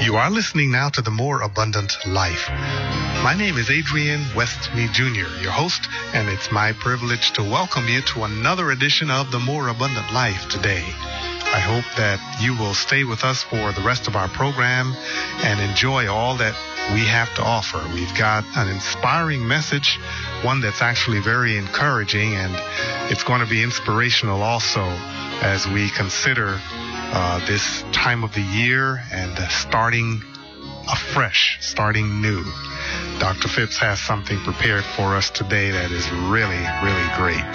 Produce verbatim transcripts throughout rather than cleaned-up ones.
You are listening now to The More Abundant Life. My name is Adrian Westmead Junior, your host, and it's my privilege to welcome you to another edition of The More Abundant Life today. I hope that you will stay with us for the rest of our program and enjoy all that we have to offer. We've got an inspiring message, one that's actually very encouraging, and it's going to be inspirational also as we consider uh, this time of the year and uh, starting afresh, starting new. Doctor Phipps has something prepared for us today that is really, really great.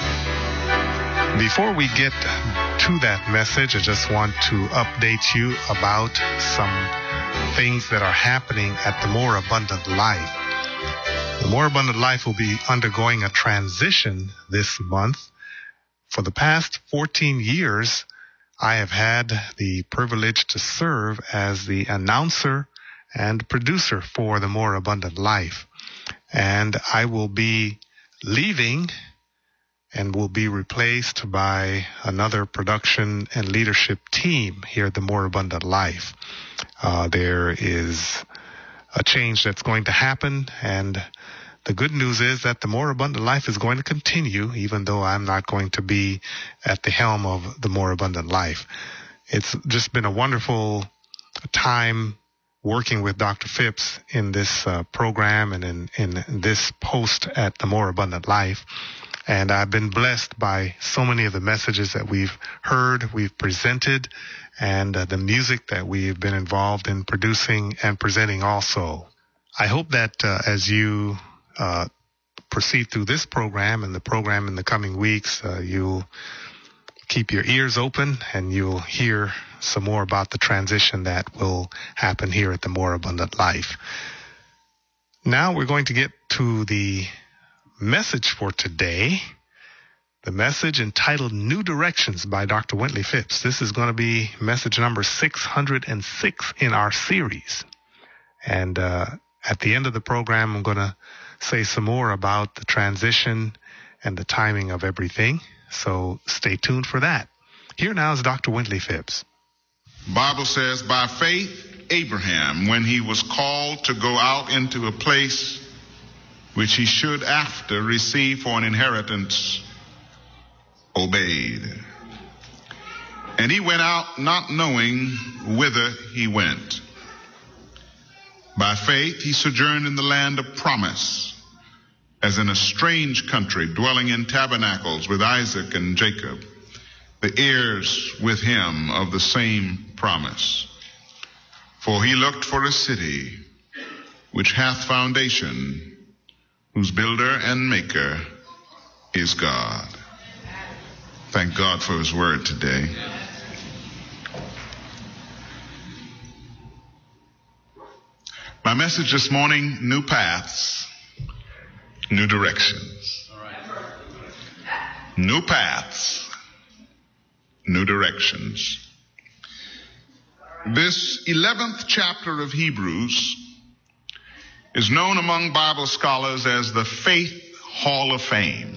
Before we get to that message, I just want to update you about some things that are happening at The More Abundant Life. The More Abundant Life will be undergoing a transition this month. For the past fourteen years, I have had the privilege to serve as the announcer and producer for The More Abundant Life. And I will be leaving and will be replaced by another production and leadership team here at The More Abundant Life. Uh, there is a change that's going to happen, and the good news is that The More Abundant Life is going to continue, even though I'm not going to be at the helm of The More Abundant Life. It's just been a wonderful time working with Doctor Phipps in this uh, program and in, in this post at The More Abundant Life. And I've been blessed by so many of the messages that we've heard, we've presented, and uh, the music that we've been involved in producing and presenting also. I hope that uh, as you uh, proceed through this program and the program in the coming weeks, uh, you'll keep your ears open and you'll hear some more about the transition that will happen here at The More Abundant Life. Now we're going to get to the message for today, the message entitled New Directions by Doctor Wintley Phipps. This is going to be message number six hundred six in our series. And uh, at the end of the program, I'm going to say some more about the transition and the timing of everything. So stay tuned for that. Here now is Doctor Wintley Phipps. Bible says, by faith, Abraham, when he was called to go out into a place which he should after receive for an inheritance, obeyed. And he went out not knowing whither he went. By faith he sojourned in the land of promise, as in a strange country, dwelling in tabernacles with Isaac and Jacob, the heirs with him of the same promise. For he looked for a city which hath foundation, whose builder and maker is God. Thank God for his word today. My message this morning, new paths, new directions. New paths, new directions. This eleventh chapter of Hebrews is known among Bible scholars as the Faith Hall of Fame.